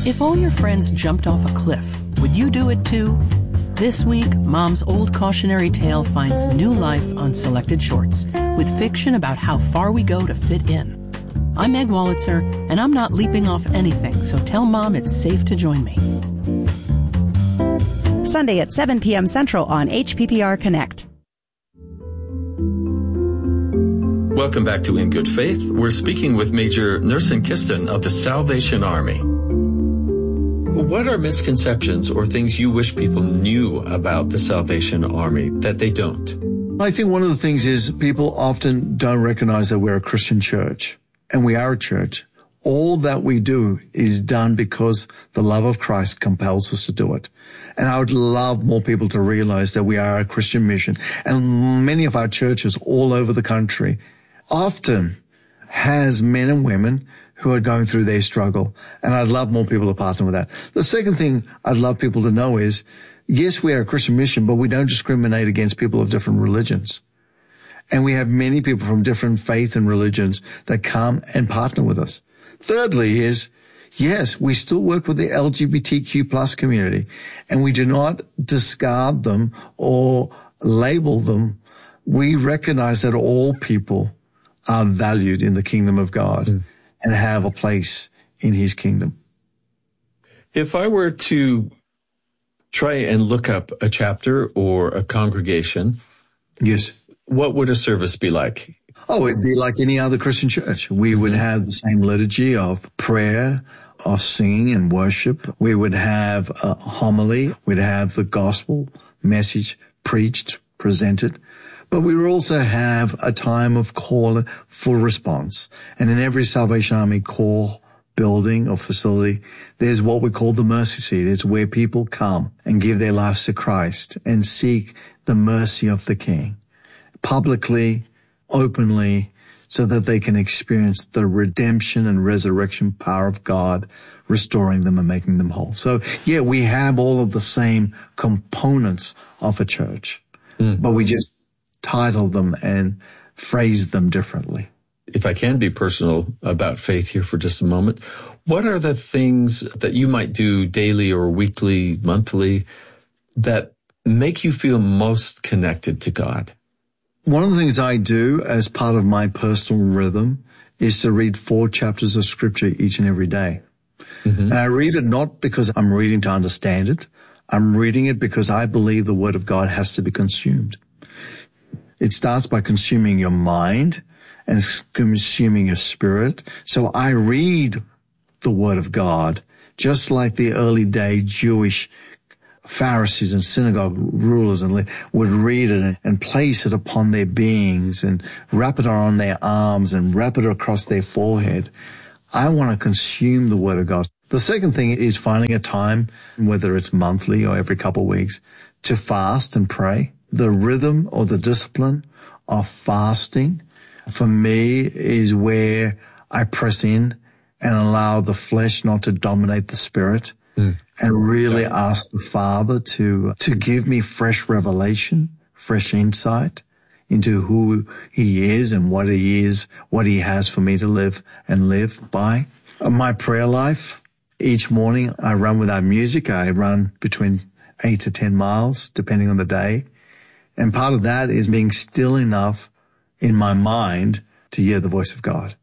If all your friends jumped off a cliff, would you do it too? This week, Mom's old cautionary tale finds new life on Selected Shorts, with fiction about how far we go to fit in. I'm Meg Wolitzer, and I'm not leaping off anything, so tell Mom it's safe to join me. Sunday at 7 p.m. Central on HPPR Connect. Welcome back to In Good Faith. We're speaking with Major Nerson Kiston of the Salvation Army. What are misconceptions or things you wish people knew about the Salvation Army that they don't? I think one of the things is people often don't recognize that we're a Christian church, and we are a church. All that we do is done because the love of Christ compels us to do it. And I would love more people to realize that we are a Christian mission. And many of our churches all over the country often has men and women who are going through their struggle. And I'd love more people to partner with that. The second thing I'd love people to know is, yes, we are a Christian mission, but we don't discriminate against people of different religions. And we have many people from different faiths and religions that come and partner with us. Thirdly is, yes, we still work with the LGBTQ plus community, and we do not discard them or label them. We recognize that all people are valued in the kingdom of God and have a place in his kingdom. If I were to try and look up a chapter or a congregation, yes, what would a service be like? Oh, it'd be like any other Christian church. We would have the same liturgy of prayer, of singing and worship. We would have a homily. We'd have the gospel message preached, presented. But we would also have a time of call for response. And in every Salvation Army core building or facility, there's what we call the mercy seat. It's where people come and give their lives to Christ and seek the mercy of the King publicly, openly, so that they can experience the redemption and resurrection power of God, restoring them and making them whole. So, yeah, we have all of the same components of a church, but we just title them and phrase them differently. If I can be personal about faith here for just a moment, what are the things that you might do daily or weekly, monthly, that make you feel most connected to God? One of the things I do as part of my personal rhythm is to read 4 chapters of scripture each and every day. And I read it not because I'm reading to understand it. I'm reading it because I believe the word of God has to be consumed. It starts by consuming your mind and consuming your spirit. So I read the word of God just like the early day Jewish Pharisees and synagogue rulers and would read it and place it upon their beings and wrap it around their arms and wrap it across their forehead. I want to consume the word of God. The second thing is finding a time, whether it's monthly or every couple of weeks, to fast and pray. The rhythm or the discipline of fasting for me is where I press in and allow the flesh not to dominate the spirit. And really ask the Father to give me fresh revelation, fresh insight into who he is and what he is, what he has for me to live and live by. My prayer life, each morning I run without music. I run between 8 to 10 miles, depending on the day. And part of that is being still enough in my mind to hear the voice of God.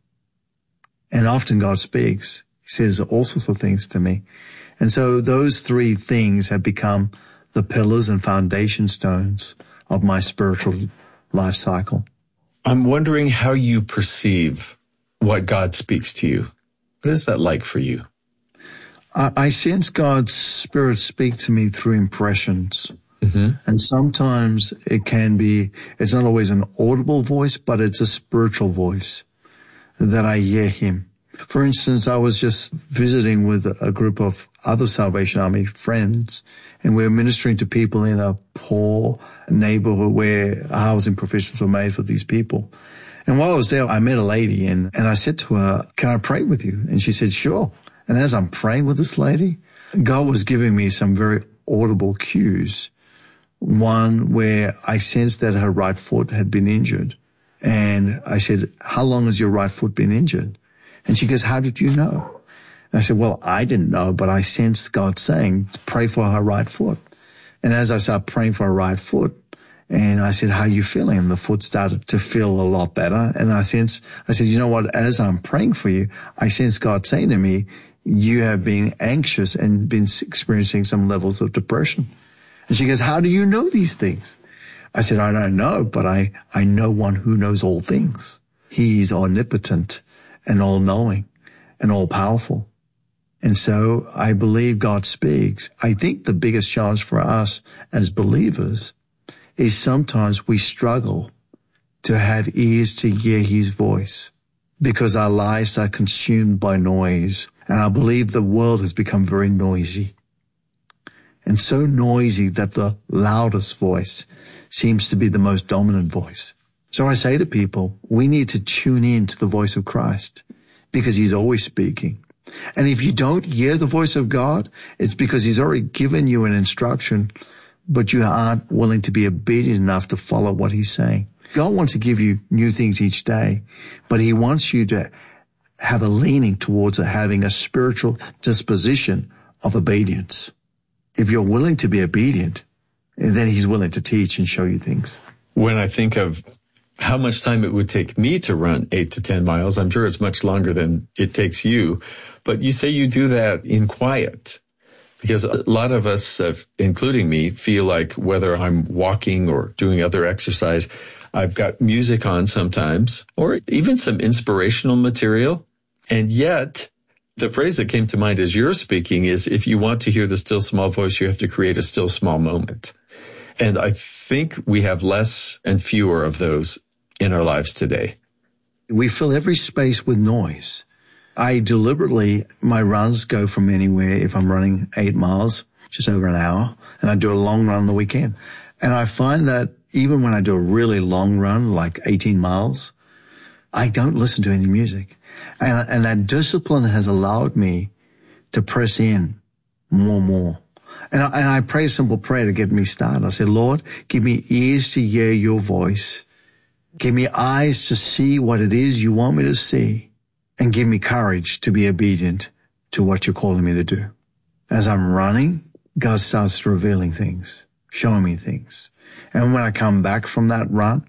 And often God speaks. He says all sorts of things to me. And so those 3 things have become the pillars and foundation stones of my spiritual life cycle. I'm wondering how you perceive what God speaks to you. What is that like for you? I sense God's Spirit speak to me through impressions. And sometimes it's not always an audible voice, but it's a spiritual voice that I hear him. For instance, I was just visiting with a group of other Salvation Army friends, and we were ministering to people in a poor neighborhood where housing provisions were made for these people. And while I was there, I met a lady, and I said to her, "Can I pray with you?" And she said, "Sure." And as I'm praying with this lady, God was giving me some very audible cues. One where I sensed that her right foot had been injured. And I said, "How long has your right foot been injured?" And she goes, "How did you know?" And I said, well, I didn't know, but I sensed God saying, pray for her right foot. And as I started praying for her right foot, and I said, how are you feeling? And the foot started to feel a lot better. And I said, you know what, as I'm praying for you, I sense God saying to me, you have been anxious and been experiencing some levels of depression. And she goes, how do you know these things? I said, I don't know, but I know one who knows all things. He's omnipotent and all-knowing and all-powerful. And so I believe God speaks. I think the biggest challenge for us as believers is sometimes we struggle to have ears to hear his voice because our lives are consumed by noise. And I believe the world has become very noisy, and so noisy that the loudest voice seems to be the most dominant voice. So I say to people, we need to tune in to the voice of Christ because he's always speaking. And if you don't hear the voice of God, it's because he's already given you an instruction, but you aren't willing to be obedient enough to follow what he's saying. God wants to give you new things each day, but he wants you to have a leaning towards having a spiritual disposition of obedience. If you're willing to be obedient, then he's willing to teach and show you things. When I think of how much time it would take me to run 8 to 10 miles, I'm sure it's much longer than it takes you. But you say you do that in quiet, because a lot of us, including me, feel like whether I'm walking or doing other exercise, I've got music on sometimes, or even some inspirational material. And yet, the phrase that came to mind as you're speaking is, if you want to hear the still small voice, you have to create a still small moment. And I think we have less and fewer of those in our lives today. We fill every space with noise. I deliberately, my runs go from anywhere, if I'm running 8 miles, just over an hour, and I do a long run on the weekend. And I find that even when I do a really long run, like 18 miles, I don't listen to any music. And that discipline has allowed me to press in more. And I pray a simple prayer to get me started. I say, Lord, give me ears to hear your voice. Give me eyes to see what it is you want me to see. And give me courage to be obedient to what you're calling me to do. As I'm running, God starts revealing things, showing me things. And when I come back from that run,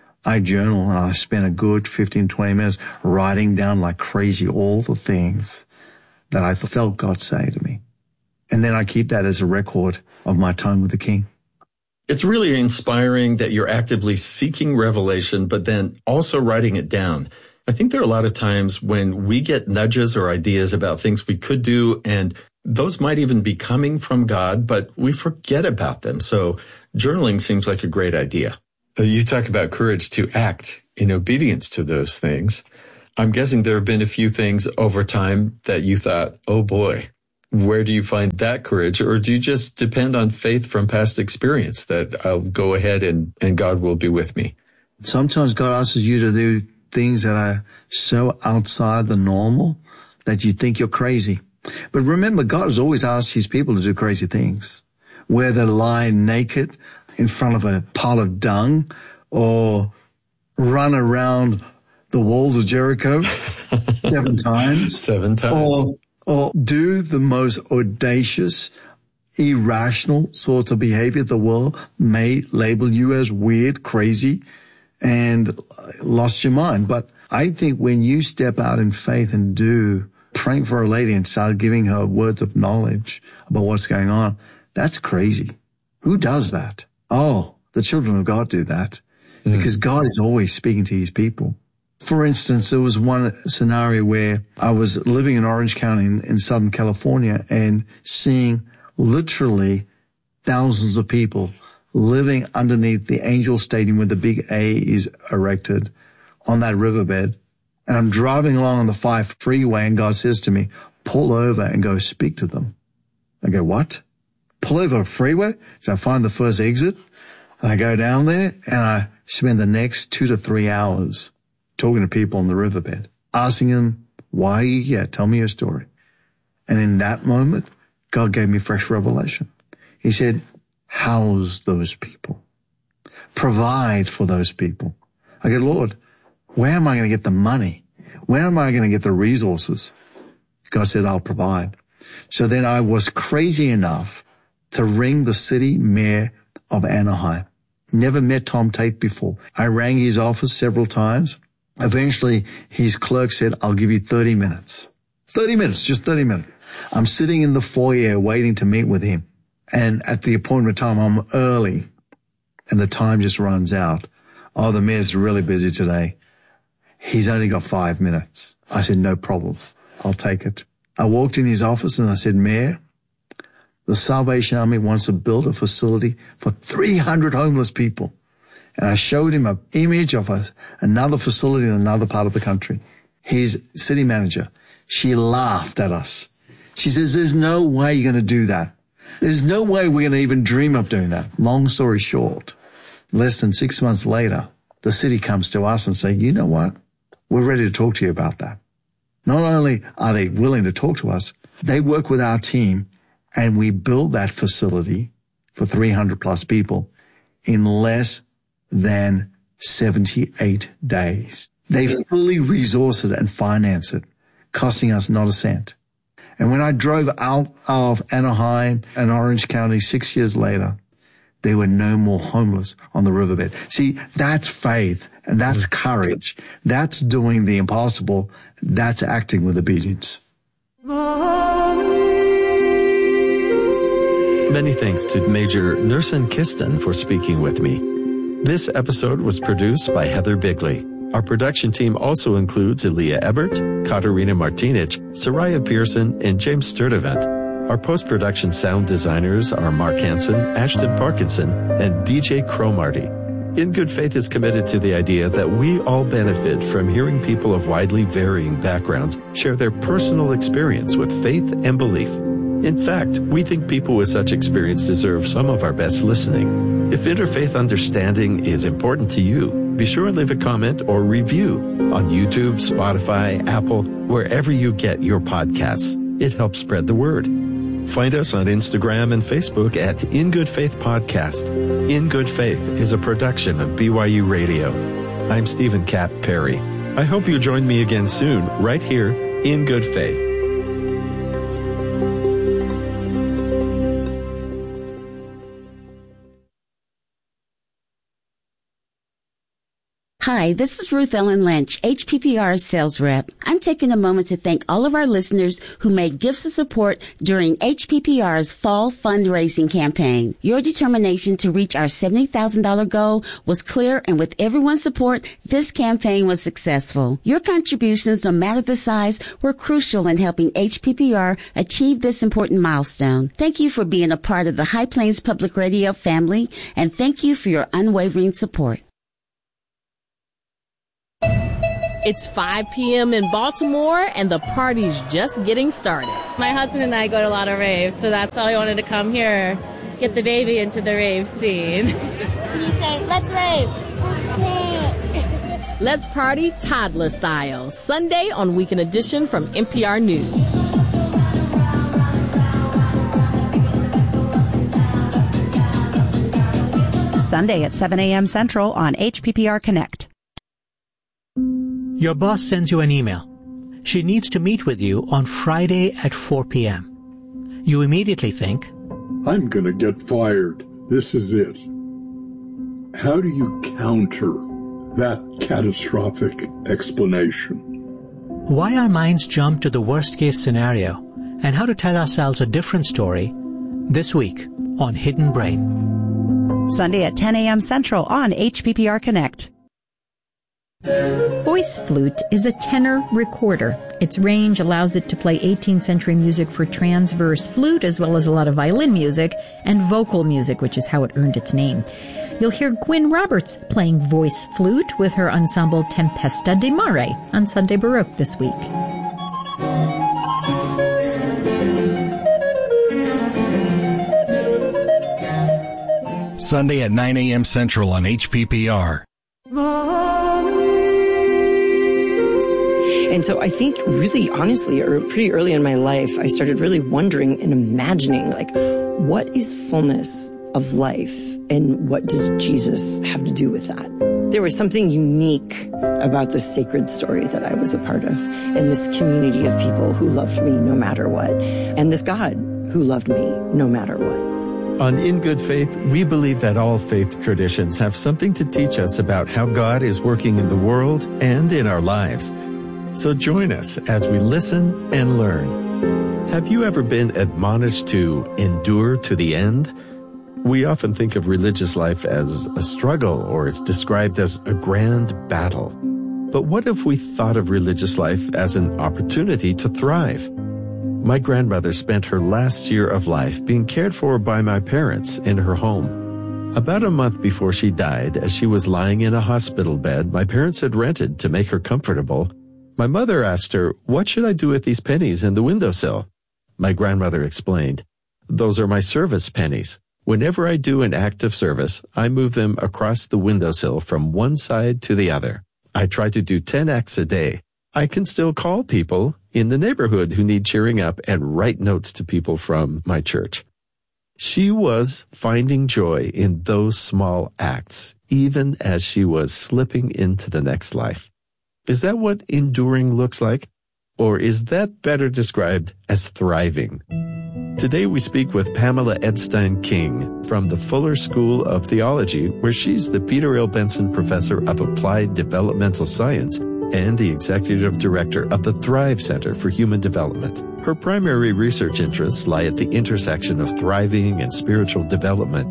I journal and I spend a good 15, 20 minutes writing down like crazy all the things that I felt God say to me. And then I keep that as a record of my time with the King. It's really inspiring that you're actively seeking revelation, but then also writing it down. I think there are a lot of times when we get nudges or ideas about things we could do, and those might even be coming from God, but we forget about them. So journaling seems like a great idea. You talk about courage to act in obedience to those things. I'm guessing there have been a few things over time that you thought, oh boy, where do you find that courage? Or do you just depend on faith from past experience that I'll go ahead and God will be with me? Sometimes God asks you to do things that are so outside the normal that you think you're crazy. But remember, God has always asked his people to do crazy things, whether lie naked in front of a pile of dung or run around the walls of Jericho 7 times. 7 times. Or do the most audacious, irrational sorts of behavior the world may label you as weird, crazy, and lost your mind. But I think when you step out in faith and do praying for a lady and start giving her words of knowledge about what's going on, that's crazy. Who does that? Oh, the children of God do that because God is always speaking to his people. For instance, there was one scenario where I was living in Orange County in Southern California and seeing literally thousands of people living underneath the Angel Stadium where the big A is erected on that riverbed. And I'm driving along on the 5 freeway and God says to me, pull over and go speak to them. I go, what? Pull over a freeway? So I find the first exit and I go down there and I spend the next 2 to 3 hours talking to people on the riverbed, asking them, why are you here? Tell me your story. And in that moment, God gave me fresh revelation. He said, house those people. Provide for those people. I go, Lord, where am I going to get the money? Where am I going to get the resources? God said, I'll provide. So then I was crazy enough to ring the city mayor of Anaheim. Never met Tom Tate before. I rang his office several times. Eventually, his clerk said, I'll give you 30 minutes. 30 minutes, just 30 minutes. I'm sitting in the foyer waiting to meet with him. And at the appointment time, I'm early. And the time just runs out. Oh, the mayor's really busy today. He's only got 5 minutes. I said, no problems. I'll take it. I walked in his office and I said, Mayor, the Salvation Army wants to build a facility for 300 homeless people. And I showed him an image of another facility in another part of the country. His city manager, she laughed at us. She says, there's no way you're going to do that. There's no way we're going to even dream of doing that. Long story short, less than 6 months later, the city comes to us and say, you know what? We're ready to talk to you about that. Not only are they willing to talk to us, they work with our team and we build that facility for 300 plus people in less than 78 days. They fully resource it and finance it, costing us not a cent. And when I drove out of Anaheim and Orange County 6 years later, there were no more homeless on the riverbed. See, that's faith and that's courage. That's doing the impossible. That's acting with obedience. Many thanks to Major Nerson Kiston for speaking with me. This episode was produced by Heather Bigley. Our production team also includes Aaliyah Ebert, Katarina Martinich, Soraya Pearson, and James Sturdivant. Our post-production sound designers are Mark Hansen, Ashton Parkinson, and DJ Cromarty. In Good Faith is committed to the idea that we all benefit from hearing people of widely varying backgrounds share their personal experience with faith and belief. In fact, we think people with such experience deserve some of our best listening. If interfaith understanding is important to you, be sure and leave a comment or review on YouTube, Spotify, Apple, wherever you get your podcasts. It helps spread the word. Find us on Instagram and Facebook at In Good Faith Podcast. In Good Faith is a production of BYU Radio. I'm Stephen Cap Perry. I hope you join me again soon, right here in Good Faith. Hi, this is Ruth Ellen Lynch, HPPR's sales rep. I'm taking a moment to thank all of our listeners who made gifts of support during HPPR's fall fundraising campaign. Your determination to reach our $70,000 goal was clear, and with everyone's support, this campaign was successful. Your contributions, no matter the size, were crucial in helping HPPR achieve this important milestone. Thank you for being a part of the High Plains Public Radio family, and thank you for your unwavering support. It's 5 p.m. in Baltimore, and the party's just getting started. My husband and I go to a lot of raves, so that's why I wanted to come here, get the baby into the rave scene. Can you say, let's rave? Let's party toddler style, Sunday on Weekend Edition from NPR News. Sunday at 7 a.m. Central on HPPR Connect. Your boss sends you an email. She needs to meet with you on Friday at 4 p.m. You immediately think, I'm going to get fired. This is it. How do you counter that catastrophic explanation? why our minds jump to the worst-case scenario and how to tell ourselves a different story this week on Hidden Brain. Sunday at 10 a.m. Central on HPPR Connect. Voice flute is a tenor recorder. Its range allows it to play 18th century music for transverse flute, as well as a lot of violin music and vocal music, which is how it earned its name. You'll hear Gwyn Roberts playing voice flute with her ensemble Tempesta di Mare on Sunday Baroque this week. Sunday at 9 a.m. Central on HPPR. And so I think really honestly, or pretty early in my life, I started really wondering and imagining, like, what is fullness of life and what does Jesus have to do with that? There was something unique about the sacred story that I was a part of, and this community of people who loved me no matter what, and this God who loved me no matter what. On In Good Faith, we believe that all faith traditions have something to teach us about how God is working in the world and in our lives. So join us as we listen and learn. Have you ever been admonished to endure to the end? We often think of religious life as a struggle, or it's described as a grand battle. But what if we thought of religious life as an opportunity to thrive? My grandmother spent her last year of life being cared for by my parents in her home. About a month before she died, as she was lying in a hospital bed my parents had rented to make her comfortable, my mother asked her, "What should I do with these pennies in the windowsill?" My grandmother explained, "Those are my service pennies. Whenever I do an act of service, I move them across the windowsill from one side to the other. I try to do 10 acts a day. I can still call people in the neighborhood who need cheering up and write notes to people from my church." She was finding joy in those small acts, even as she was slipping into the next life. Is that what enduring looks like? Or is that better described as thriving? Today we speak with Pamela Edstein King from the Fuller School of Theology, where she's the Peter L. Benson Professor of Applied Developmental Science and the Executive Director of the Thrive Center for Human Development. Her primary research interests lie at the intersection of thriving and spiritual development.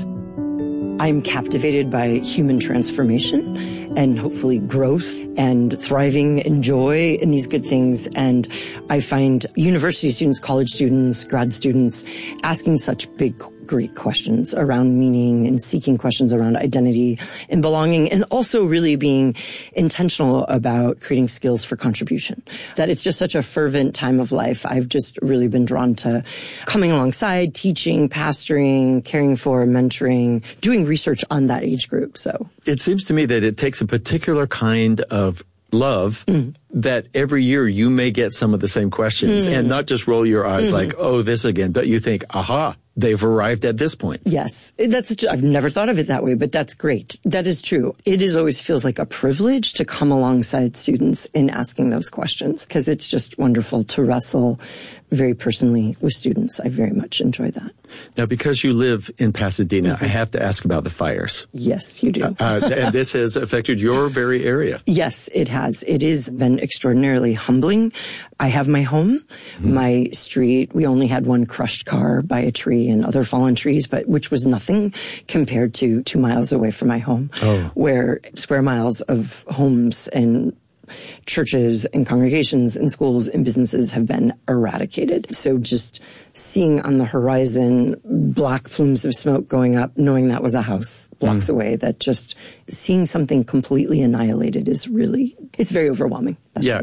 I'm captivated by human transformation and hopefully growth and thriving and joy and these good things. And I find university students, college students, grad students asking such big, great questions around meaning and seeking questions around identity and belonging, and also really being intentional about creating skills for contribution. That it's just such a fervent time of life. I've just really been drawn to coming alongside, teaching, pastoring, caring for, mentoring, doing research on that age group. So it seems to me that it takes a particular kind of love that every year you may get some of the same questions and not just roll your eyes like, oh, this again, but you think, aha, they've arrived at this point. Yes, I've never thought of it that way, but that's great. That is true. It always feels like a privilege to come alongside students in asking those questions, because it's just wonderful to wrestle very personally with students. I very much enjoy that. Now, because you live in Pasadena, I have to ask about the fires. Yes, you do. And this has affected your very area. Yes, it has. It has been extraordinarily humbling. I have my home, my street. We only had one crushed car by a tree and other fallen trees, but which was nothing compared to 2 miles away from my home, where square miles of homes and churches and congregations and schools and businesses have been eradicated. So just seeing on the horizon black plumes of smoke going up, knowing that was a house blocks away, that just seeing something completely annihilated is really, it's very overwhelming.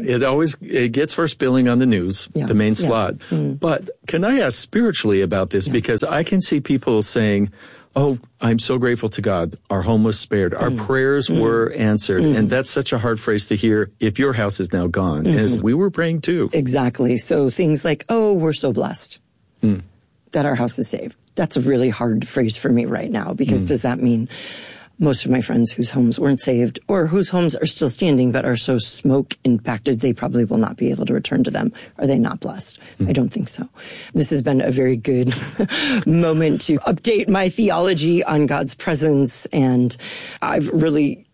It gets first billing on the news, the main slot. But can I ask spiritually about this? Because I can see people saying, oh, I'm so grateful to God. Our home was spared. Our prayers were answered. And that's such a hard phrase to hear if your house is now gone, as we were praying too. Exactly. So things like, oh, we're so blessed that our house is saved. That's a really hard phrase for me right now, because does that mean most of my friends whose homes weren't saved, or whose homes are still standing but are so smoke impacted they probably will not be able to return to them? Are they not blessed? I don't think so. This has been a very good moment to update my theology on God's presence, and I've really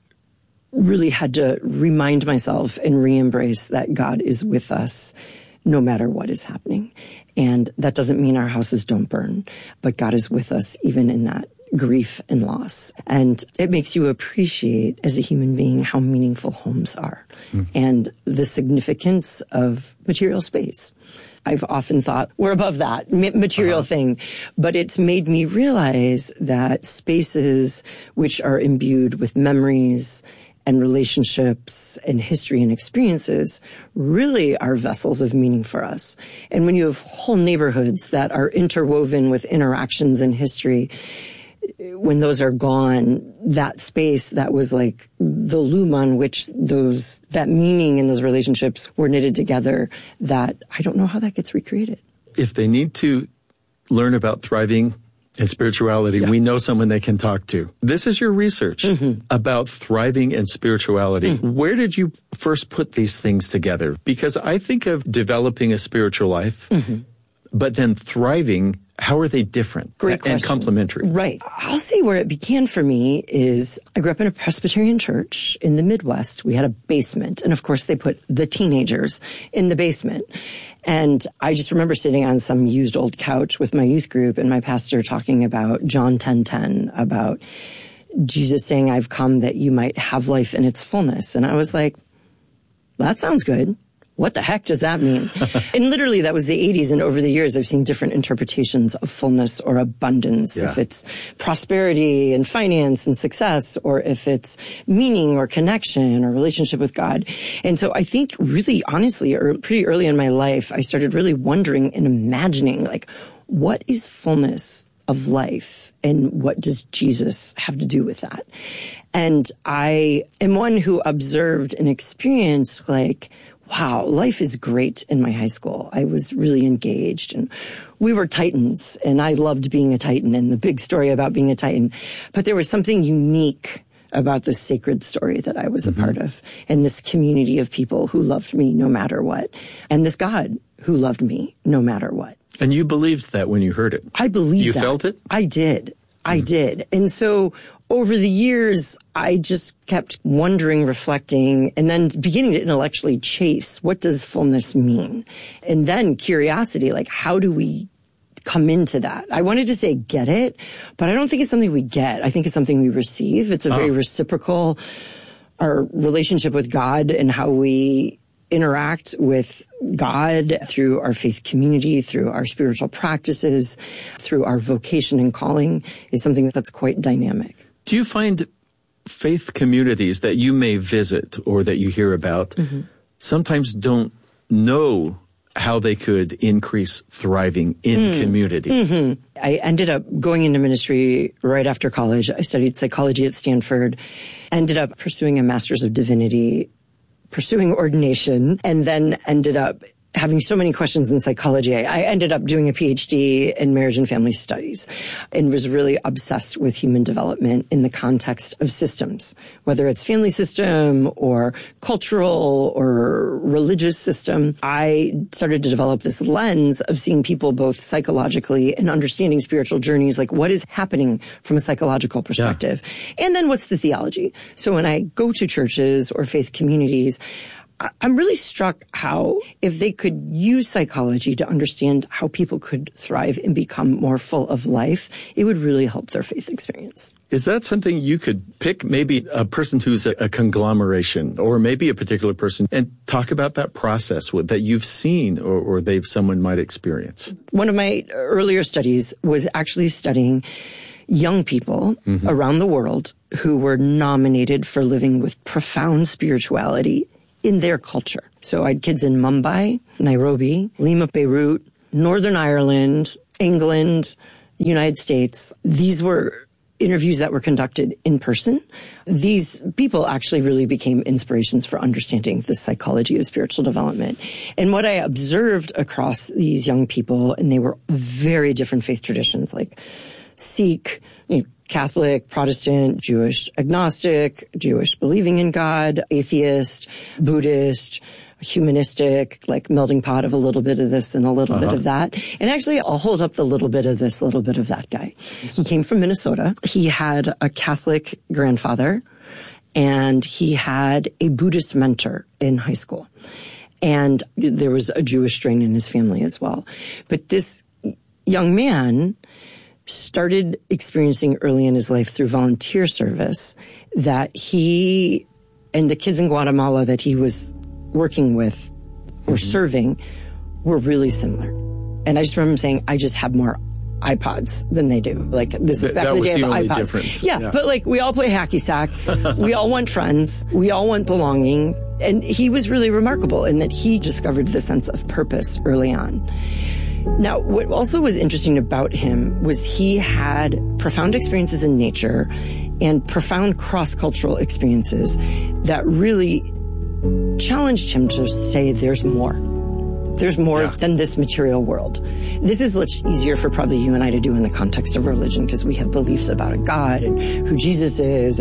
had to remind myself and re-embrace that God is with us no matter what is happening. And that doesn't mean our houses don't burn, but God is with us even in that grief and loss. And it makes you appreciate as a human being how meaningful homes are and the significance of material space. I've often thought we're above that material thing, but it's made me realize that spaces which are imbued with memories and relationships and history and experiences really are vessels of meaning for us. And when you have whole neighborhoods that are interwoven with interactions and history, when those are gone, that space that was like the loom on which that meaning in those relationships were knitted together, that I don't know how that gets recreated. If they need to learn about thriving and spirituality, we know someone they can talk to. This is your research about thriving in spirituality. Where did you first put these things together? Because I think of developing a spiritual life, but then thriving. How are they different and complementary? Right. I'll say where it began for me is I grew up in a Presbyterian church in the Midwest. We had a basement. And of course, they put the teenagers in the basement. And I just remember sitting on some used old couch with my youth group and my pastor talking about John 10:10, about Jesus saying, I've come that you might have life in its fullness. And I was like, that sounds good. What the heck does that mean? And literally that was the 80s. And over the years, I've seen different interpretations of fullness or abundance. If it's prosperity and finance and success, or if it's meaning or connection or relationship with God. And so I think really honestly, or pretty early in my life, I started really wondering and imagining, like, what is fullness of life and what does Jesus have to do with that? And I am one who observed and experienced, like, wow, life is great in my high school. I was really engaged and we were Titans and I loved being a Titan and the big story about being a Titan. But there was something unique about this sacred story that I was a part of, and this community of people who loved me no matter what, and this God who loved me no matter what. And you believed that when you heard it? I believed that. You felt it? I did. I did. And so over the years, I just kept wondering, reflecting, and then beginning to intellectually chase, what does fullness mean? And then curiosity, like, how do we come into that? I wanted to say get it, but I don't think it's something we get. I think it's something we receive. It's a very reciprocal, our relationship with God and how we interact with God through our faith community, through our spiritual practices, through our vocation and calling is something that's quite dynamic. Do you find faith communities that you may visit or that you hear about sometimes don't know how they could increase thriving in community? I ended up going into ministry right after college. I studied psychology at Stanford, ended up pursuing a Master's of Divinity, pursuing ordination, and then ended up having so many questions in psychology. I ended up doing a PhD in marriage and family studies and was really obsessed with human development in the context of systems, whether it's family system or cultural or religious system. I started to develop this lens of seeing people both psychologically and understanding spiritual journeys, like what is happening from a psychological perspective. And then what's the theology? So when I go to churches or faith communities, I'm really struck how if they could use psychology to understand how people could thrive and become more full of life, it would really help their faith experience. Is that something you could pick, maybe a person who's a conglomeration or maybe a particular person, and talk about that process that you've seen or someone might experience? One of my earlier studies was actually studying young people around the world who were nominated for living with profound spirituality in their culture. So I had kids in Mumbai, Nairobi, Lima, Beirut, Northern Ireland, England, United States. These were interviews that were conducted in person. These people actually really became inspirations for understanding the psychology of spiritual development. And what I observed across these young people, and they were very different faith traditions, like Sikh, Catholic, Protestant, Jewish, agnostic, Jewish believing in God, atheist, Buddhist, humanistic, like melting pot of a little bit of this and a little bit of that. And actually, I'll hold up the little bit of this, little bit of that guy. He came from Minnesota. He had a Catholic grandfather, and he had a Buddhist mentor in high school. And there was a Jewish strain in his family as well. But this young man started experiencing early in his life through volunteer service that he and the kids in Guatemala that he was working with or serving were really similar. And I just remember him saying, I just have more iPods than they do. Like, this is back in the day of iPods. Difference. Yeah, but like, we all play hacky sack. We all want friends. We all want belonging. And he was really remarkable in that he discovered the sense of purpose early on. Now, what also was interesting about him was he had profound experiences in nature and profound cross-cultural experiences that really challenged him to say there's more. There's more than this material world. This is much easier for probably you and I to do in the context of religion because we have beliefs about a God and who Jesus is,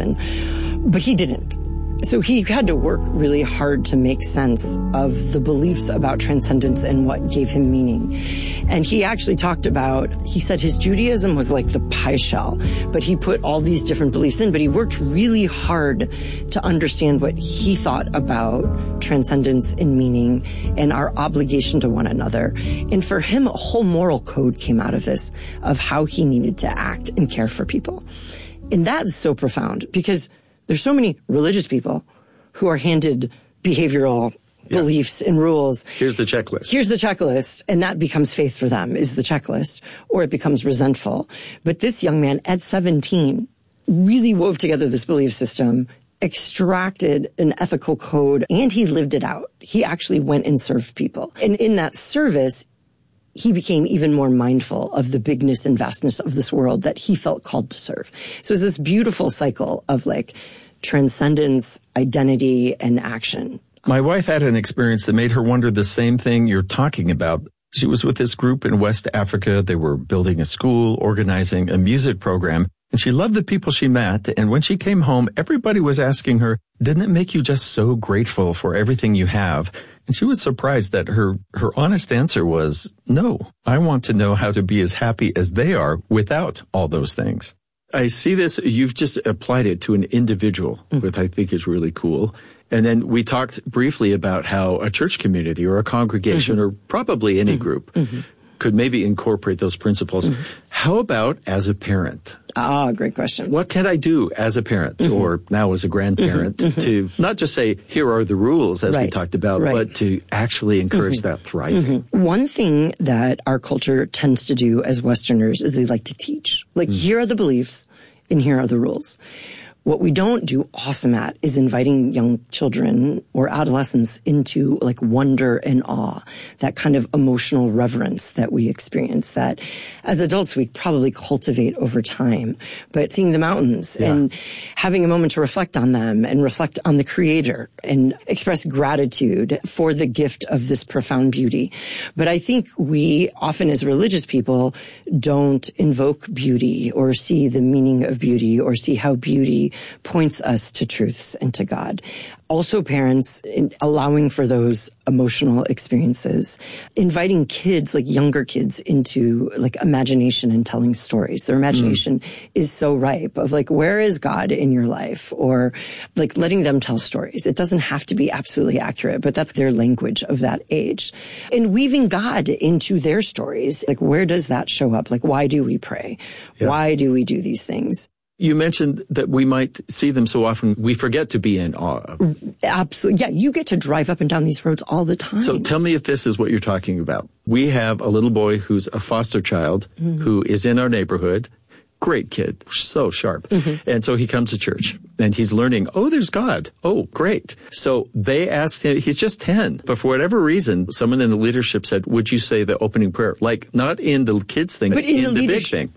but he didn't. So he had to work really hard to make sense of the beliefs about transcendence and what gave him meaning. And he actually talked about, he said his Judaism was like the pie shell, but he put all these different beliefs in, but he worked really hard to understand what he thought about transcendence and meaning and our obligation to one another. And for him, a whole moral code came out of this, of how he needed to act and care for people. And that is so profound because there's so many religious people who are handed behavioral beliefs and rules. Here's the checklist. Here's the checklist. And that becomes faith for them, is the checklist. Or it becomes resentful. But this young man at 17 really wove together this belief system, extracted an ethical code, and he lived it out. He actually went and served people. And in that service, he became even more mindful of the bigness and vastness of this world that he felt called to serve. So it's this beautiful cycle of like transcendence, identity, and action. My wife had an experience that made her wonder the same thing you're talking about. She was with this group in West Africa. They were building a school, organizing a music program, and she loved the people she met. And when she came home, everybody was asking her, didn't it make you just so grateful for everything you have? And she was surprised that her honest answer was, no, I want to know how to be as happy as they are without all those things. I see this, you've just applied it to an individual, which I think is really cool. And then we talked briefly about how a church community or a congregation or probably any group could maybe incorporate those principles. How about as a parent? Great question. What can I do as a parent or now as a grandparent to not just say, here are the rules as we talked about, but to actually encourage that thriving? One thing that our culture tends to do as Westerners is they like to teach. Like, here are the beliefs and here are the rules. What we don't do awesome at is inviting young children or adolescents into like wonder and awe, that kind of emotional reverence that we experience that as adults we probably cultivate over time. But seeing the mountains and having a moment to reflect on them and reflect on the Creator and express gratitude for the gift of this profound beauty. But I think we often as religious people don't invoke beauty or see the meaning of beauty or see how beauty points us to truths and to God. Also parents allowing for those emotional experiences, inviting kids, like younger kids, into like imagination and telling stories. Their imagination is so ripe of like, where is God in your life? Or like letting them tell stories. It doesn't have to be absolutely accurate, but that's their language of that age. And weaving God into their stories. Like, where does that show up? Like, why do we pray? Why do we do these things? You mentioned that we might see them so often we forget to be in awe of. Absolutely. Yeah, you get to drive up and down these roads all the time. So tell me if this is what you're talking about. We have a little boy who's a foster child who is in our neighborhood. Great kid, so sharp. And so he comes to church and he's learning, oh, there's God. Oh, great. So they asked him, he's just 10, but for whatever reason, someone in the leadership said, would you say the opening prayer? Like, not in the kids thing, but in the big thing.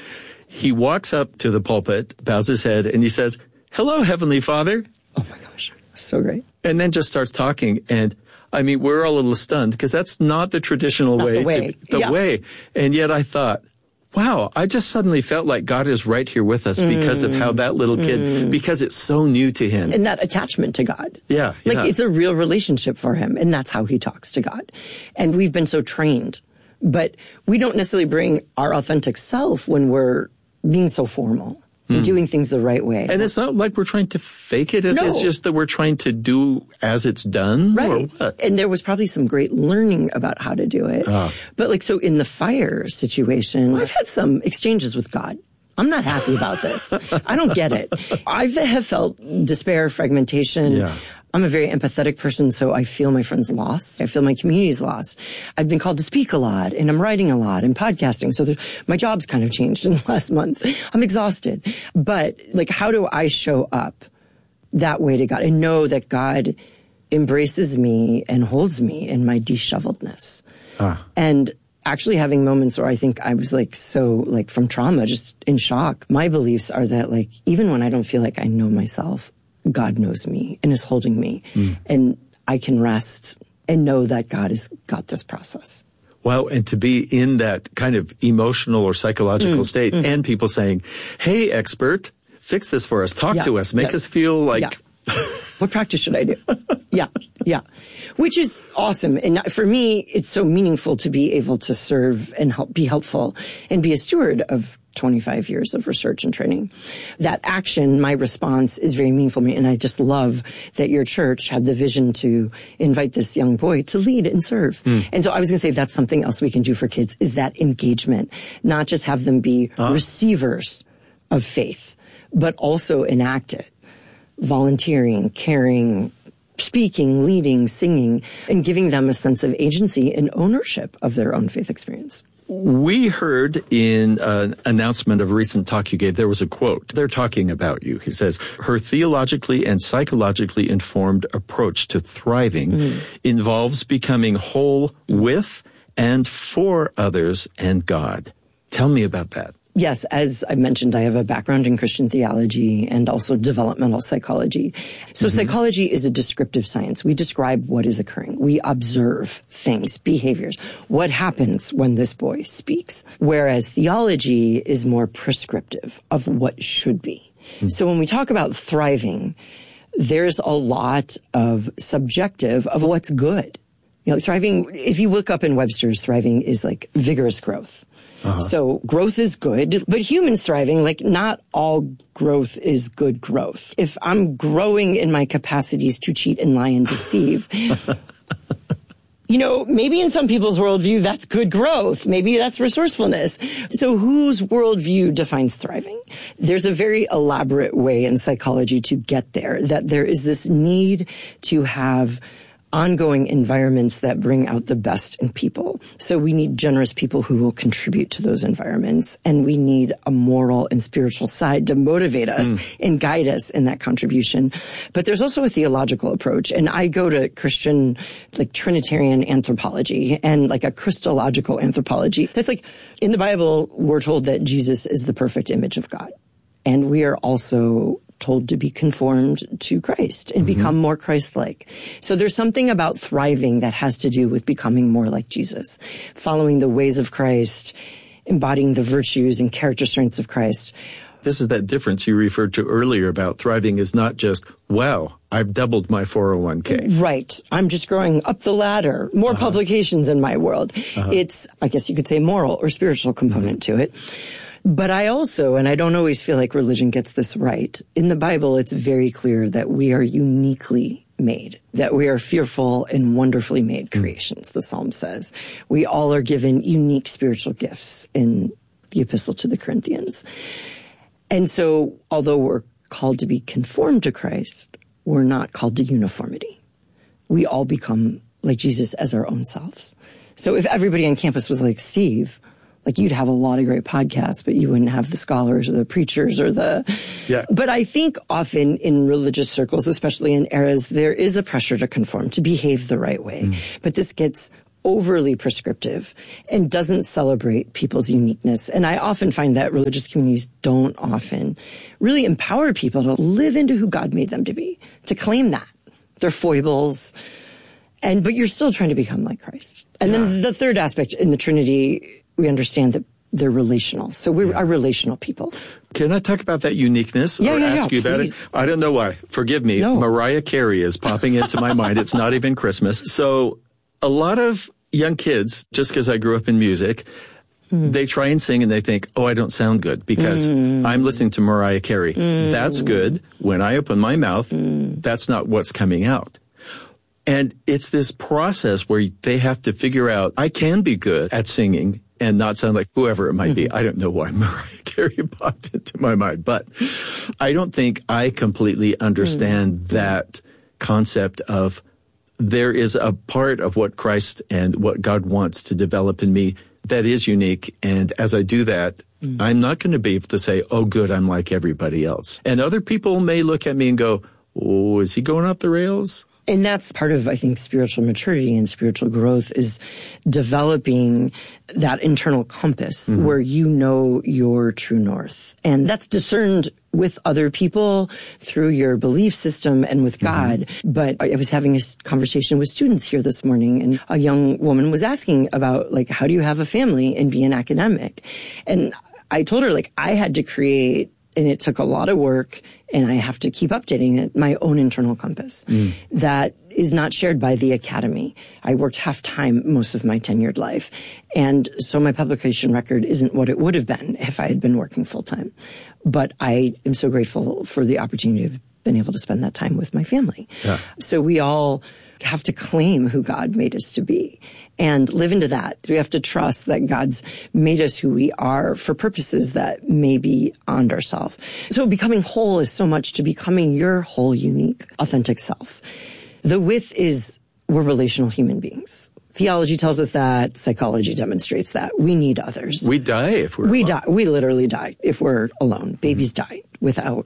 He walks up to the pulpit, bows his head, and he says, hello, Heavenly Father. Oh my gosh, so great. And then just starts talking. And I mean, we're all a little stunned because that's not the traditional way. The way. And yet I thought, wow, I just suddenly felt like God is right here with us because of how that little kid, because it's so new to him. And that attachment to God. Yeah. Like it's a real relationship for him. And that's how he talks to God. And we've been so trained, but we don't necessarily bring our authentic self when we're being so formal and doing things the right way. And it's not like we're trying to fake it. It's just that we're trying to do as it's done. Right. Or what? And there was probably some great learning about how to do it. But like, so in the fire situation, I've had some exchanges with God. I'm not happy about this. I don't get it. I have felt despair, fragmentation. Yeah. I'm a very empathetic person, so I feel my friends lost. I feel my community's lost. I've been called to speak a lot, and I'm writing a lot, and podcasting. So my job's kind of changed in the last month. I'm exhausted. But, like, how do I show up that way to God and know that God embraces me and holds me in my disheveledness? And actually having moments where I think I was, like, so, like, from trauma, just in shock. My beliefs are that, like, even when I don't feel like I know myself, God knows me and is holding me, and I can rest and know that God has got this process. Wow, and to be in that kind of emotional or psychological state, and people saying, hey, expert, fix this for us, talk to us, make us feel like... Yeah. What practice should I do? Yeah. Which is awesome. And for me, it's so meaningful to be able to serve and be helpful and be a steward of 25 years of research and training. That action, my response, is very meaningful to me. And I just love that your church had the vision to invite this young boy to lead and serve. And so I was going to say that's something else we can do for kids, is that engagement, not just have them be receivers of faith, but also enact it. Volunteering, caring, speaking, leading, singing, and giving them a sense of agency and ownership of their own faith experience. We heard in an announcement of a recent talk you gave, there was a quote. They're talking about you. He says, her theologically and psychologically informed approach to thriving involves becoming whole with and for others and God. Tell me about that. Yes, as I mentioned, I have a background in Christian theology and also developmental psychology. So psychology is a descriptive science. We describe what is occurring. We observe things, behaviors. What happens when this boy speaks? Whereas theology is more prescriptive of what should be. So when we talk about thriving, there's a lot of subjective of what's good. You know, thriving, if you look up in Webster's, thriving is like vigorous growth. So growth is good, but humans thriving, like not all growth is good growth. If I'm growing in my capacities to cheat and lie and deceive, you know, maybe in some people's worldview, that's good growth. Maybe that's resourcefulness. So whose worldview defines thriving? There's a very elaborate way in psychology to get there, that there is this need to have ongoing environments that bring out the best in people. So we need generous people who will contribute to those environments. And we need a moral and spiritual side to motivate us and guide us in that contribution. But there's also a theological approach. And I go to Christian, like Trinitarian anthropology and like a Christological anthropology. That's like in the Bible, we're told that Jesus is the perfect image of God. And we are also told to be conformed to Christ and become more Christ-like. So there's something about thriving that has to do with becoming more like Jesus, following the ways of Christ, embodying the virtues and character strengths of Christ. This is that difference you referred to earlier about thriving is not just, wow, I've doubled my 401k. Right. I'm just growing up the ladder. More publications in my world. It's, I guess you could say, moral or spiritual component to it. But I also, and I don't always feel like religion gets this right, in the Bible it's very clear that we are uniquely made, that we are fearful and wonderfully made creations, the Psalm says. We all are given unique spiritual gifts in the Epistle to the Corinthians. And so, although we're called to be conformed to Christ, we're not called to uniformity. We all become like Jesus as our own selves. So if everybody on campus was like Steve, like you'd have a lot of great podcasts, but you wouldn't have the scholars or the preachers or the... Yeah. But I think often in religious circles, especially in eras, there is a pressure to conform, to behave the right way. But this gets overly prescriptive and doesn't celebrate people's uniqueness. And I often find that religious communities don't often really empower people to live into who God made them to be, to claim that, their foibles. But you're still trying to become like Christ. And then the third aspect in the Trinity, we understand that they're relational. So we are relational people. Can I talk about that uniqueness or ask you about it? I don't know why. Forgive me. No. Mariah Carey is popping into my mind. It's not even Christmas. So a lot of young kids, just because I grew up in music, they try and sing and they think, oh, I don't sound good because I'm listening to Mariah Carey. That's good. When I open my mouth, that's not what's coming out. And it's this process where they have to figure out, I can be good at singing and not sound like whoever it might be. I don't know why Mariah Carey popped into my mind, but I don't think I completely understand that concept of there is a part of what Christ and what God wants to develop in me that is unique. And as I do that, I'm not going to be able to say, oh, good, I'm like everybody else. And other people may look at me and go, oh, is he going off the rails? And that's part of, I think, spiritual maturity and spiritual growth is developing that internal compass where you know your true north. And that's discerned with other people through your belief system and with God. But I was having a conversation with students here this morning, and a young woman was asking about, like, how do you have a family and be an academic? And I told her, like, I had to create, and it took a lot of work, and I have to keep updating it, my own internal compass that is not shared by the academy. I worked half-time most of my tenured life, and so my publication record isn't what it would have been if I had been working full-time. But I am so grateful for the opportunity of being able to spend that time with my family. Yeah. So we all have to claim who God made us to be and live into that. We have to trust that God's made us who we are for purposes that may be beyond ourselves. So becoming whole is so much to becoming your whole, unique, authentic self. The width is we're relational human beings. Theology tells us that. Psychology demonstrates that. We need others. We die if we're alone. Die. We literally die if we're alone. Babies die without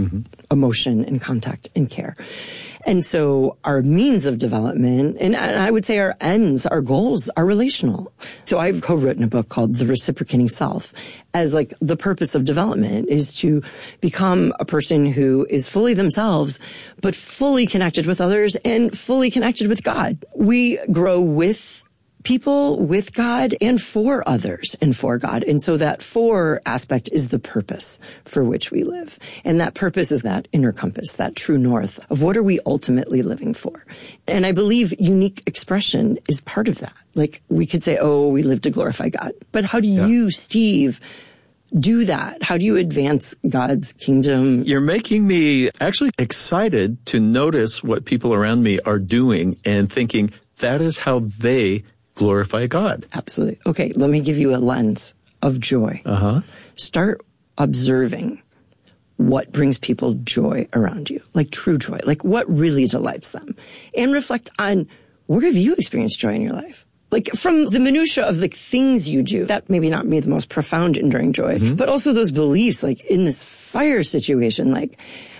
emotion and contact and care. And so our means of development, and I would say our ends, our goals are relational. So I've co-written a book called The Reciprocating Self as like the purpose of development is to become a person who is fully themselves, but fully connected with others and fully connected with God. We grow with people, with God, and for others and for God. And so that for aspect is the purpose for which we live. And that purpose is that inner compass, that true north of what are we ultimately living for. And I believe unique expression is part of that. Like we could say, oh, we live to glorify God. But how do you, Steve, do that? How do you advance God's kingdom? You're making me actually excited to notice what people around me are doing and thinking that is how they glorify God. Absolutely. Okay, let me give you a lens of joy. Start observing what brings people joy around you, like true joy, like what really delights them. And reflect on where have you experienced joy in your life? Like from the minutia of the things you do, that maybe not be the most profound enduring joy, but also those beliefs, like in this fire situation, like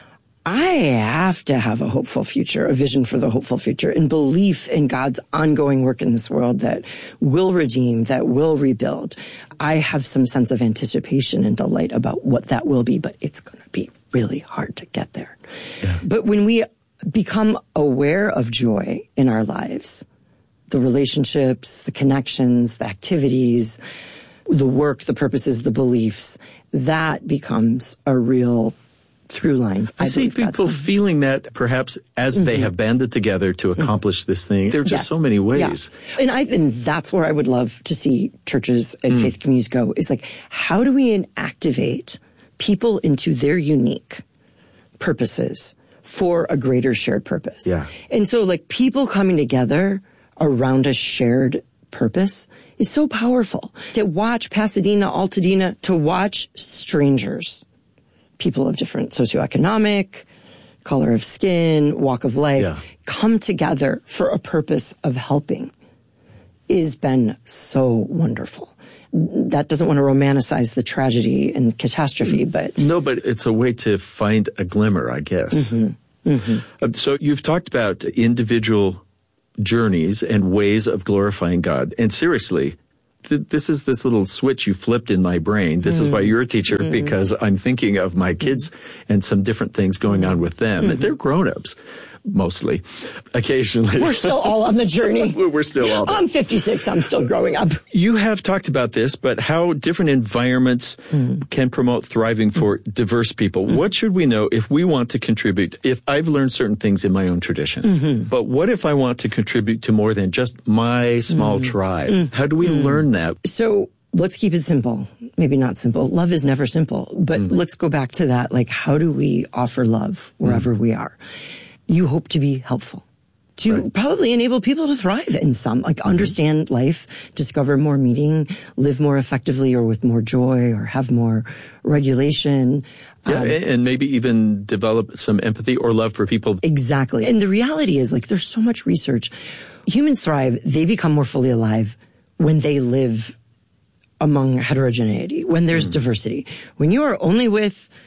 I have to have a hopeful future, a vision for the hopeful future, and belief in God's ongoing work in this world that will redeem, that will rebuild. I have some sense of anticipation and delight about what that will be, but it's going to be really hard to get there. Yeah. But when we become aware of joy in our lives, the relationships, the connections, the activities, the work, the purposes, the beliefs, that becomes a real through line. I see people feeling that perhaps as they have banded together to accomplish this thing. There are just so many ways. Yeah. And that's where I would love to see churches and faith communities go, is like, how do we activate people into their unique purposes for a greater shared purpose? Yeah. And so like people coming together around a shared purpose is so powerful. To watch Pasadena, Altadena, to watch strangers, people of different socioeconomic, color of skin, walk of life, come together for a purpose of helping has been so wonderful. That doesn't want to romanticize the tragedy and catastrophe, but... No, but it's a way to find a glimmer, I guess. So you've talked about individual journeys and ways of glorifying God. And seriously, this is this little switch you flipped in my brain. This is why you're a teacher, because I'm thinking of my kids and some different things going on with them. They're grown-ups, mostly. Occasionally. We're still all on the journey. We're still all there. I'm 56. I'm still growing up. You have talked about this, but how different environments can promote thriving for diverse people. What should we know if we want to contribute? If I've learned certain things in my own tradition, but what if I want to contribute to more than just my small tribe? How do we learn that? So let's keep it simple. Maybe not simple. Love is never simple, but let's go back to that. Like, how do we offer love wherever we are? You hope to be helpful, to probably enable people to thrive in some, like understand life, discover more meaning, live more effectively or with more joy or have more regulation. And maybe even develop some empathy or love for people. Exactly. And the reality is, like, there's so much research. Humans thrive. They become more fully alive when they live among heterogeneity, when there's diversity. When you are only with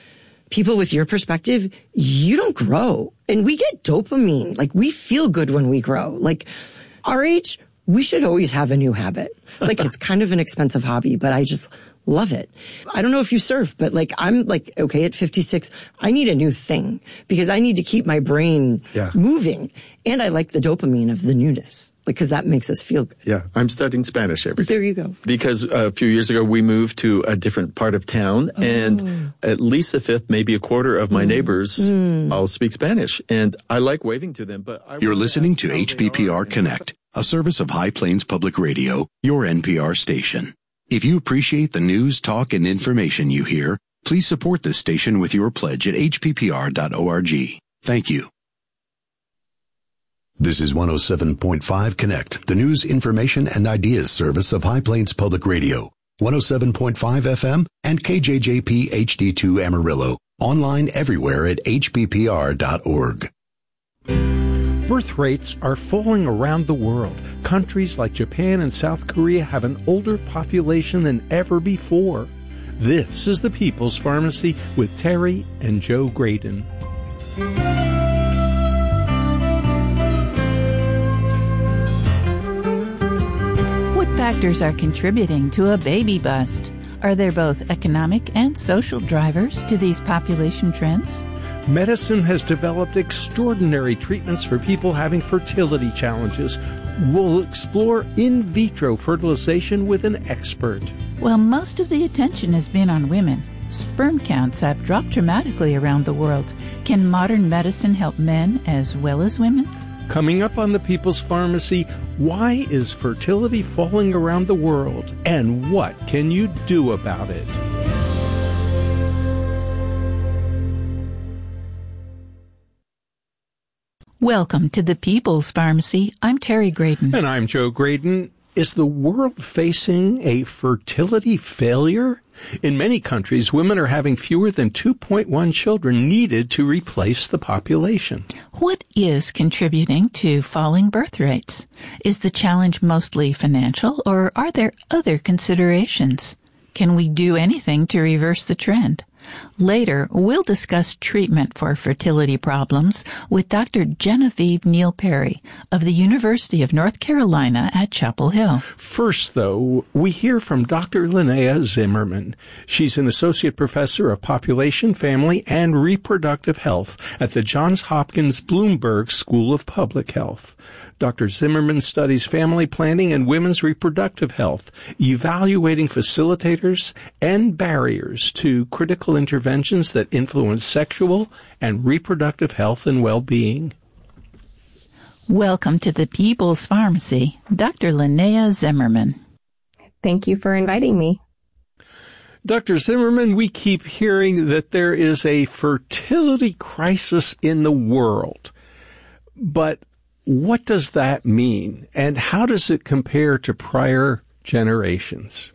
people with your perspective, you don't grow. And we get dopamine. Like, we feel good when we grow. Like, our age, we should always have a new habit. Like, it's kind of an expensive hobby, but I just love it. I don't know if you surf, but like, I'm like, okay, at 56, I need a new thing because I need to keep my brain moving. And I like the dopamine of the newness because that makes us feel good. Yeah. I'm studying Spanish every day. There you go. Because a few years ago, we moved to a different part of town and at least a fifth, maybe a quarter of my neighbors all speak Spanish. And I like waving to them, but You're listening to HPPR Connect, a service of High Plains Public Radio, your NPR station. If you appreciate the news, talk, and information you hear, please support this station with your pledge at hppr.org. Thank you. This is 107.5 Connect, the news, information, and ideas service of High Plains Public Radio, 107.5 FM and KJJP HD2 Amarillo, online everywhere at hppr.org. Birth rates are falling around the world. Countries like Japan and South Korea have an older population than ever before. This is the People's Pharmacy with Terry and Joe Graydon. What factors are contributing to a baby bust? Are there both economic and social drivers to these population trends? Medicine has developed extraordinary treatments for people having fertility challenges. We'll explore in vitro fertilization with an expert. Well, most of the attention has been on women. Sperm counts have dropped dramatically around the world. Can modern medicine help men as well as women? Coming up on the People's Pharmacy, why is fertility falling around the world? And what can you do about it? Welcome to the People's Pharmacy. I'm Terry Graydon. And I'm Joe Graydon. Is the world facing a fertility failure? In many countries, women are having fewer than 2.1 children needed to replace the population. What is contributing to falling birth rates? Is the challenge mostly financial, or are there other considerations? Can we do anything to reverse the trend? Later, we'll discuss treatment for fertility problems with Dr. Genevieve Neal Perry of the University of North Carolina at Chapel Hill. First, though, we hear from Dr. Linnea Zimmerman. She's an associate professor of population, family, and reproductive health at the Johns Hopkins Bloomberg School of Public Health. Dr. Zimmerman studies family planning and women's reproductive health, evaluating facilitators and barriers to critical interventions that influence sexual and reproductive health and well-being. Welcome to the People's Pharmacy, Dr. Linnea Zimmerman. Thank you for inviting me. Dr. Zimmerman, we keep hearing that there is a fertility crisis in the world, but what does that mean, and how does it compare to prior generations?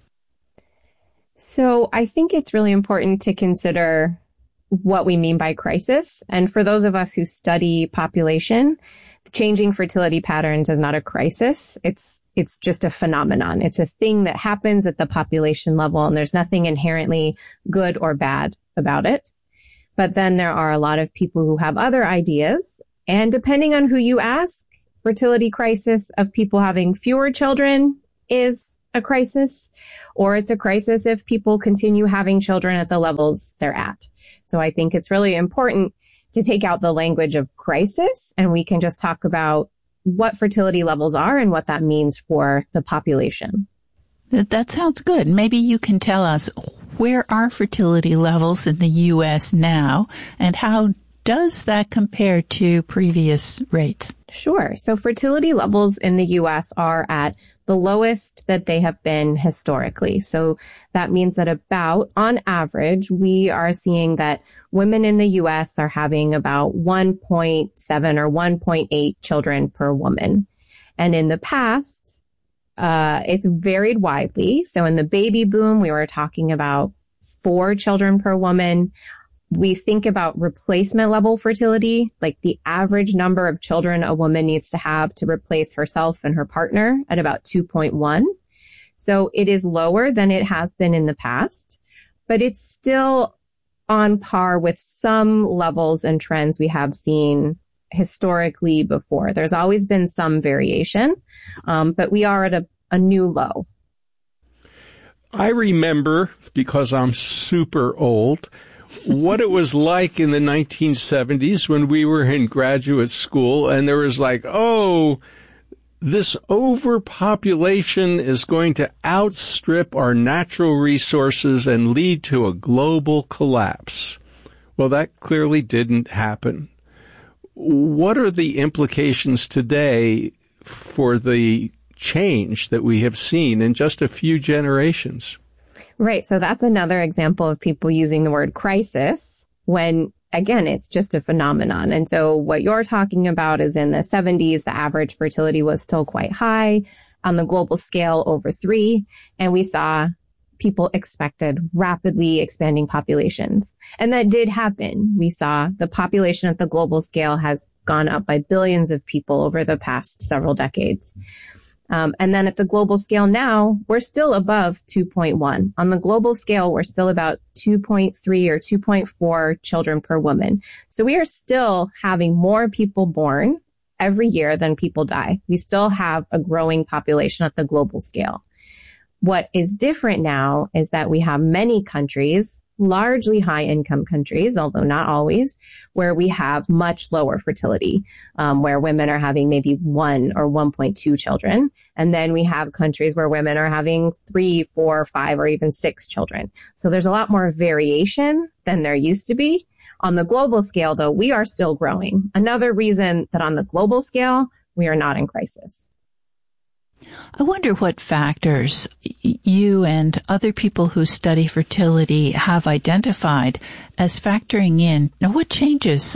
So I think it's really important to consider what we mean by crisis. And for those of us who study population, changing fertility patterns is not a crisis. It's just a phenomenon. It's a thing that happens at the population level, and there's nothing inherently good or bad about it. But then there are a lot of people who have other ideas. And depending on who you ask, fertility crisis of people having fewer children is a crisis, or it's a crisis if people continue having children at the levels they're at. So I think it's really important to take out the language of crisis, and we can just talk about what fertility levels are and what that means for the population. That sounds good. Maybe you can tell us, where are fertility levels in the U.S. now, and how does that compare to previous rates? Sure. So fertility levels in the U.S. are at the lowest that they have been historically. So that means that about, on average, we are seeing that women in the U.S. are having about 1.7 or 1.8 children per woman. And in the past, it's varied widely. So in the baby boom, we were talking about 4 children per woman. We think about replacement level fertility, like the average number of children a woman needs to have to replace herself and her partner, at about 2.1. So it is lower than it has been in the past, but it's still on par with some levels and trends we have seen historically before. There's always been some variation, but we are at a new low. I remember, because I'm super old, what it was like in the 1970s when we were in graduate school, and there was like, oh, this overpopulation is going to outstrip our natural resources and lead to a global collapse. Well, that clearly didn't happen. What are the implications today for the change that we have seen in just a few generations? Right. So that's another example of people using the word crisis when, again, it's just a phenomenon. And so what you're talking about is in the 70s, the average fertility was still quite high on the global scale, over 3. And we saw people expected rapidly expanding populations. And that did happen. We saw the population at the global scale has gone up by billions of people over the past several decades. And then at the global scale now, we're still above 2.1. On the global scale, we're still about 2.3 or 2.4 children per woman. So we are still having more people born every year than people die. We still have a growing population at the global scale. What is different now is that we have many countries, largely high-income countries, although not always, where we have much lower fertility, where women are having maybe 1 or 1.2 children. And then we have countries where women are having 3, 4, 5, or even 6 children. So there's a lot more variation than there used to be. On the global scale, though, we are still growing. Another reason that on the global scale, we are not in crisis. I wonder what factors you and other people who study fertility have identified as factoring in. Now, what changes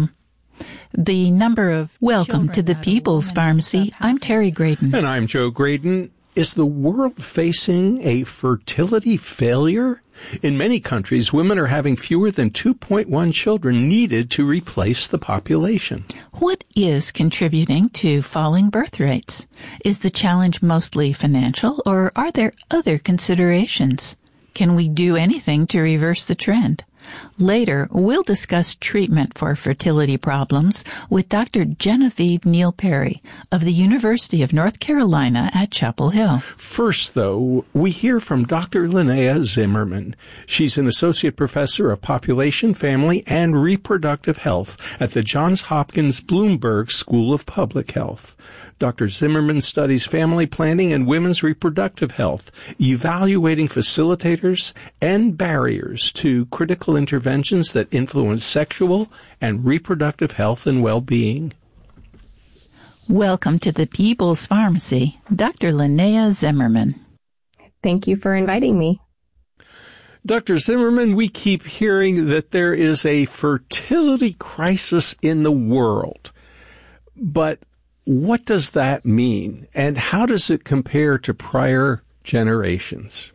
the number of... Welcome to the People's Pharmacy. I'm Terry Graydon. And I'm Joe Graydon. Is the world facing a fertility failure? In many countries, women are having fewer than 2.1 children needed to replace the population. What is contributing to falling birth rates? Is the challenge mostly financial, or are there other considerations? Can we do anything to reverse the trend? Later, we'll discuss treatment for fertility problems with Dr. Genevieve Neal Perry of the University of North Carolina at Chapel Hill. First, though, we hear from Dr. Linnea Zimmerman. She's an associate professor of population, family, and reproductive health at the Johns Hopkins Bloomberg School of Public Health. Dr. Zimmerman studies family planning and women's reproductive health, evaluating facilitators and barriers to critical interventions that influence sexual and reproductive health and well-being. Welcome to the People's Pharmacy, Dr. Linnea Zimmerman. Thank you for inviting me. Dr. Zimmerman, we keep hearing that there is a fertility crisis in the world, but what does that mean, and how does it compare to prior generations?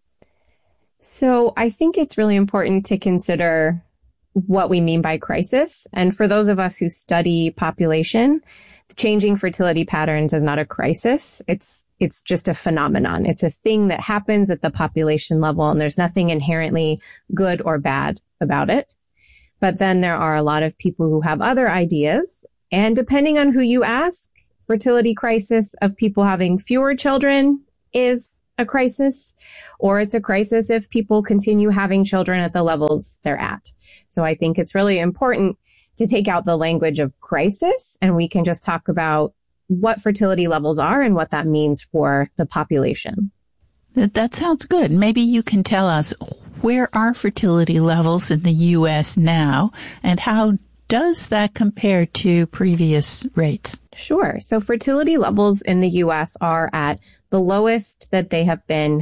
So I think it's really important to consider what we mean by crisis. And for those of us who study population, changing fertility patterns is not a crisis. It's just a phenomenon. It's a thing that happens at the population level, and there's nothing inherently good or bad about it. But then there are a lot of people who have other ideas. And depending on who you ask, fertility crisis of people having fewer children is a crisis, or it's a crisis if people continue having children at the levels they're at. So I think it's really important to take out the language of crisis, and we can just talk about what fertility levels are and what that means for the population. That sounds good. Maybe you can tell us, where are fertility levels in the U.S. now, and how does that compare to previous rates? Sure. So fertility levels in the U.S. are at the lowest that they have been